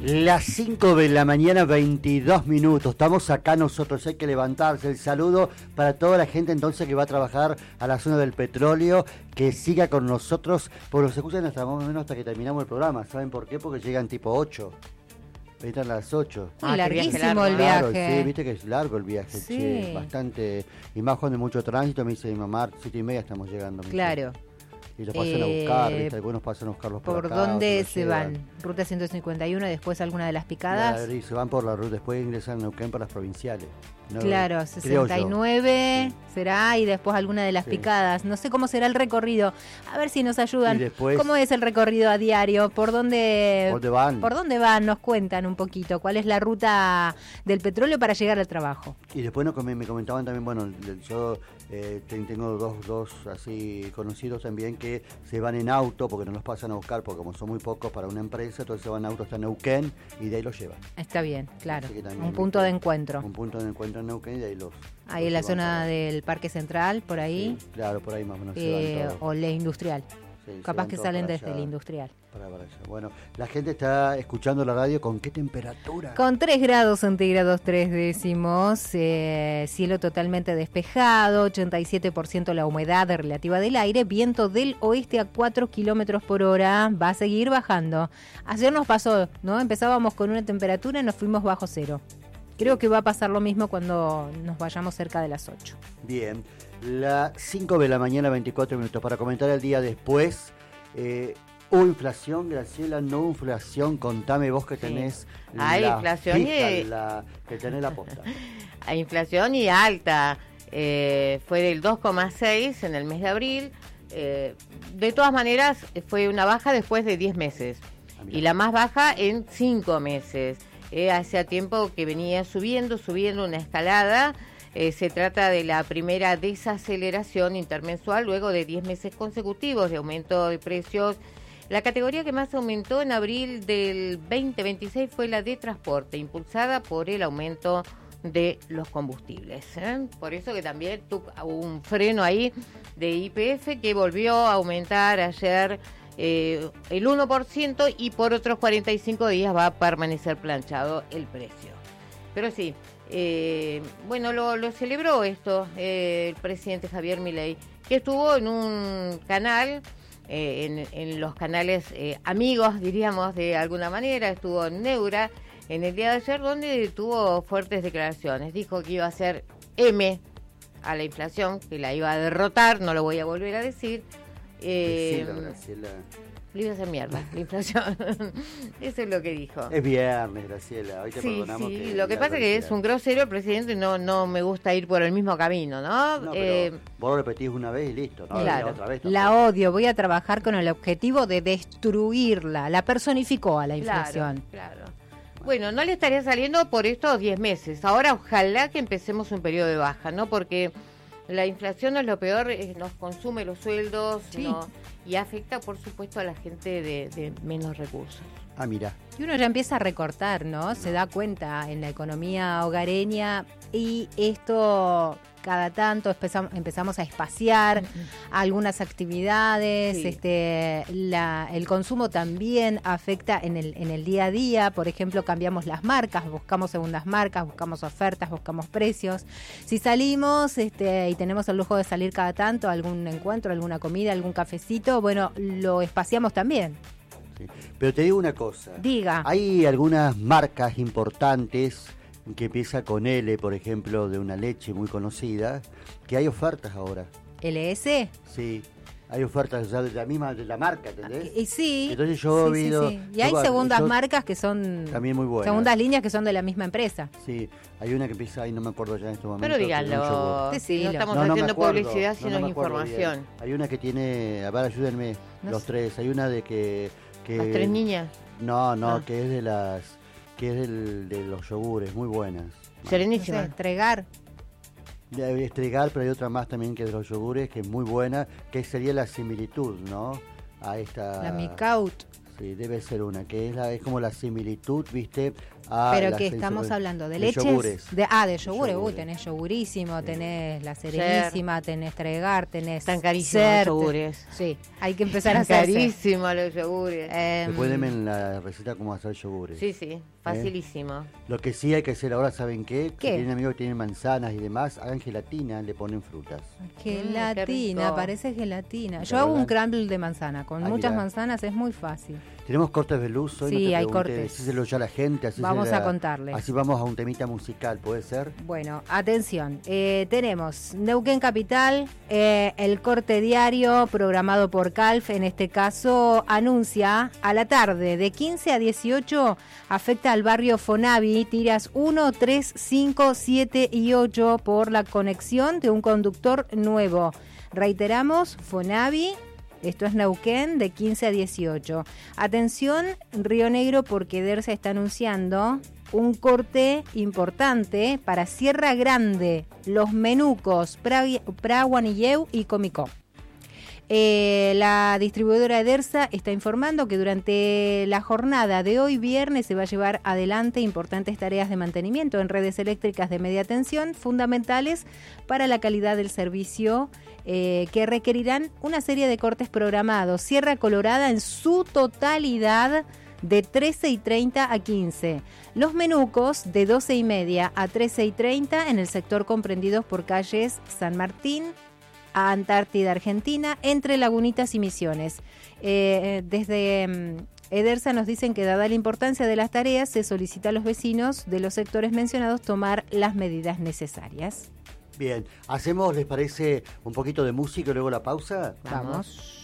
Las 5 de la mañana, 22 minutos. Estamos acá nosotros, hay que levantarse. El saludo para toda la gente entonces que va a trabajar a la zona del petróleo, que siga con nosotros, porque nos escuchan hasta más o menos hasta que terminamos el programa. ¿Saben por qué? Porque llegan tipo 8. Están a las 8. Muy larguísimo el viaje. viaje. Sí, viste que es largo el viaje, Sí. che, bastante. Y más cuando hay mucho tránsito, me dice mi mamá, 7:30 estamos llegando. Claro. Y los pasan a buscar, ¿viste? Algunos pasan a buscarlos ¿Por acá, dónde otros se llevan. van? ¿Ruta 151 y después alguna de las picadas? Claro, y se van por la ruta, después ingresan a Neuquén para las provinciales. ¿No? Claro, Creo yo. 69 Sí. será y después alguna de las Sí. picadas. No sé cómo será el recorrido. A ver si nos ayudan. Y después- ¿Cómo es el recorrido a diario? ¿Por dónde van? ¿Por dónde van? Nos cuentan un poquito. ¿Cuál es la ruta del petróleo para llegar al trabajo? Y después me comentaban también, bueno, yo tengo dos así conocidos también que se van en auto porque no los pasan a buscar, porque como son muy pocos para una empresa, entonces se van en auto hasta Neuquén y de ahí los llevan. Está bien, claro. Así que también, Un punto de encuentro. Un punto de encuentro en Neuquén y de ahí los... Ahí los en la llevan zona para- del Parque Central, por ahí. Sí, claro, por ahí más o menos se van todos. O la industrial. Sí, se Capaz van que todos salen para desde allá, la industrial. para allá. Bueno, la gente está escuchando la radio, ¿con qué temperatura? Con 3 grados centígrados 3 décimos, cielo totalmente despejado, 87% la humedad relativa del aire, viento del oeste a 4 kilómetros por hora, va a seguir bajando. Ayer nos pasó, ¿no? Empezábamos con una temperatura y nos fuimos bajo cero. Creo que va a pasar lo mismo cuando nos vayamos cerca de las 8. Bien, las 5 de la mañana, 24 minutos, para comentar el día después. ¿Hubo inflación, Graciela? ¿No hubo inflación? Contame vos que tenés Hay inflación fija, que tenés la posta. Hay inflación y alta. Fue del 2,6 en el mes de abril. De todas maneras, fue una baja después de 10 meses. Y la más baja en 5 meses. Hacía tiempo que venía subiendo una escalada. Se trata de la primera desaceleración intermensual luego de 10 meses consecutivos de aumento de precios. La categoría que más aumentó en abril del 2026 fue la de transporte, impulsada por el aumento de los combustibles. Por eso que también tuvo un freno ahí de YPF que volvió a aumentar ayer el 1% y por otros 45 días va a permanecer planchado el precio. Pero sí, bueno, lo celebró esto el presidente Javier Milei, que estuvo en un canal, en los canales amigos, diríamos de alguna manera, estuvo en Neura en el día de ayer, donde tuvo fuertes declaraciones. Dijo que iba a hacer M a la inflación, que la iba a derrotar, no lo voy a volver a decir. Decilo, Graciela. Le iba a hacer mierda la inflación. Eso es lo que dijo. Es viernes, Graciela, hoy te Sí, perdonamos. sí, que lo que pasa es que es un grosero el presidente, no me gusta ir por el mismo camino, ¿no? No, pero vos lo repetís una vez y listo, ¿no? Claro, La otra vez la odio, voy a trabajar con el objetivo de destruirla, la personificó a la inflación. Claro. Bueno, no le estaría saliendo por estos 10 meses. Ahora ojalá que empecemos un periodo de baja, ¿no? Porque la inflación no es lo peor, nos consume los sueldos, Sí. ¿no? Y afecta, por supuesto, a la gente de menos recursos. Ah, mira. Y uno ya empieza a recortar, ¿no? Se da cuenta en la economía hogareña y esto cada tanto empezamos a espaciar algunas actividades, Sí. El consumo también afecta en el día a día. Por ejemplo, cambiamos las marcas, buscamos segundas marcas, buscamos ofertas, buscamos precios. Si salimos y tenemos el lujo de salir cada tanto a algún encuentro, alguna comida, algún cafecito, bueno, lo espaciamos también. Sí. Pero te digo una cosa. Diga. Hay algunas marcas importantes que empieza con L, por ejemplo, de una leche muy conocida, que hay ofertas ahora. ¿LS? Sí, hay ofertas ya de la misma, de la marca, ¿entendés? Y sí. Entonces yo he sí, oído... sí. Y hay segundas marcas que son... También muy buenas. Segundas líneas que son de la misma empresa. Sí, hay una que empieza ahí, no me acuerdo ya en este momento. Pero díganlo, Decilo. no estamos No me haciendo acuerdo, publicidad, no sino me acuerdo información. bien. Hay una que tiene, a ver, ayúdenme, No los sé. tres. Hay una de que Las 3 niñas. No, Ah. que es de las... que es de los yogures, muy buenas. No Serenísima. sé, entregar. De Estregar, pero hay otra más también que es de los yogures, que es muy buena, que sería la similitud, ¿no? A esta... La Micaut. Sí, debe ser una, que es como la similitud, ¿viste? Pero que estamos hablando de leches, yogures. de yogures. Uy, tenés yogurísimo, tenés la Serenísima, tenés Tregar, tenés están carísimos los yogures. Sí, hay que empezar a hacer carísimos los yogures. Después denme en la receta cómo hacer yogures. Sí, facilísimo. Lo que sí hay que hacer ahora, ¿saben qué? ¿Qué? Si tienen amigos que tienen manzanas y demás, hagan gelatina, le ponen frutas. Gelatina, parece gelatina. Yo hago un crumble de manzana, con muchas manzanas es muy fácil. Tenemos cortes de luz hoy, sí, no te hay pregunté, cortes. Decíselo ya a la gente, así vamos a contarles. Así vamos a un temita musical, ¿puede ser? Bueno, atención, tenemos Neuquén Capital, el corte diario programado por CALF, en este caso anuncia a la tarde de 15 a 18, afecta al barrio Fonavi, tiras 1, 3, 5, 7 y 8 por la conexión de un conductor nuevo. Reiteramos, Fonavi. Esto es Neuquén, de 15 a 18. Atención, Río Negro, porque Edersa está anunciando un corte importante para Sierra Grande, Los Menucos, Praguanilleu y Comicó. La distribuidora Edersa está informando que durante la jornada de hoy viernes se va a llevar adelante importantes tareas de mantenimiento en redes eléctricas de media tensión, fundamentales para la calidad del servicio, que requerirán una serie de cortes programados. Sierra Colorada en su totalidad de 13:30 a 15. Los Menucos de 12:30 a 13:30 en el sector comprendidos por calles San Martín a Antártida, Argentina, entre Lagunitas y Misiones. Desde Edersa nos dicen que, dada la importancia de las tareas, se solicita a los vecinos de los sectores mencionados tomar las medidas necesarias. Bien, hacemos, ¿les parece un poquito de música y luego la pausa? Vamos.